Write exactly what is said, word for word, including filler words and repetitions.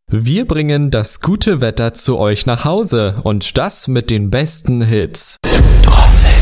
Wir bringen das gute Wetter zu euch nach Hause und das mit den besten Hits. Drossel.